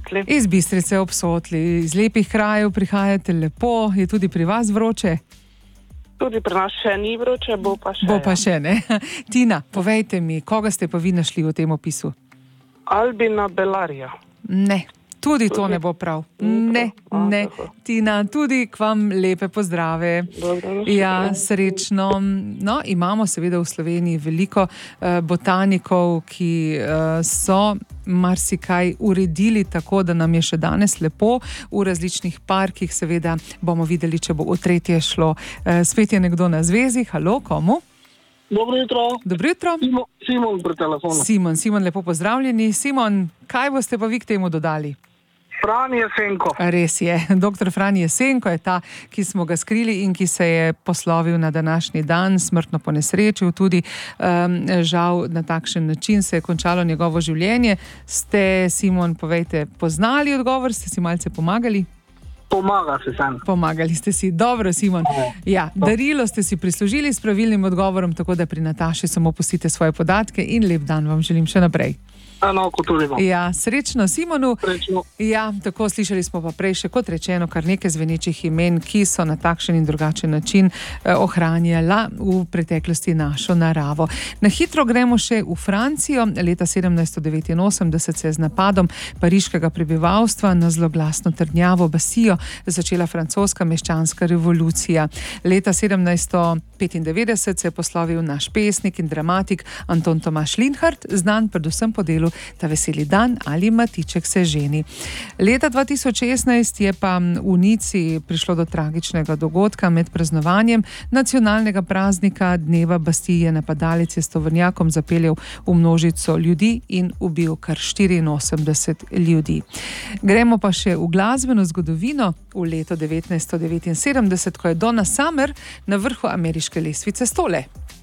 Sotli. Iz Bistrice ob Sotli, iz lepih krajev prihajate lepo, je tudi pri vas vroče? Tudi pri nas še ni vroče, bo pa še. Bo pa še, ne? Tina, povejte mi, koga ste pa vi našli v tem opisu? Albina Belarja. Ne. Tudi to ne bo prav. Ne. Tina, tudi k vam lepe pozdrave. Ja, srečno. No, imamo seveda v Sloveniji veliko botanikov, ki so marsikaj uredili tako, da nam je še danes lepo. V različnih parkih seveda bomo videli, če bo v tretje šlo. Spet je nekdo na zvezi. Halo, komu? Dobro jutro. Dobro jutro. Simon pri telefonu. Simon, lepo pozdravljeni. Simon, kaj boste pa vi k temu dodali? Fran Jesenko. Res je. Dr. Fran Jesenko je ta, ki smo ga skrili in ki se je poslovil na današnji dan, smrtno ponesrečil tudi. Žal na takšen način se je končalo njegovo življenje. Ste, Simon, povejte, poznali odgovor? Ste si malce pomagali? Pomagali ste si. Dobro, Simon. Ja, darilo ste si prislužili s pravilnim odgovorom, tako da pri Nataši samo pustite svoje podatke in lep dan vam želim še naprej. Enako tudi vam. Ja, srečno Simonu. Srečno. Ja, tako slišali smo pa prej še kot rečeno kar nekaj zvenečih imen, ki so na takšen in drugačen način ohranjala v preteklosti našo naravo. Na hitro gremo še v Francijo. Leta 1789 se je z napadom pariškega prebivalstva na zloglasno trdnjavo Bastille začela francoska meščanska revolucija. Leta 1795 se je poslovil naš pesnik in dramatik Anton Tomaž Linhart, znan predvsem po delu Ta veseli dan ali Matiček se ženi. Leta 2016 je pa v Nici prišlo do tragičnega dogodka med praznovanjem nacionalnega praznika dneva Bastille. Napadalec je s tovornjakom zapeljal v množico ljudi in ubil kar 84 ljudi. Gremo pa še v glasbeno zgodovino v leto 1979, ko je Donna Summer na vrhu ameriške lestvice stole.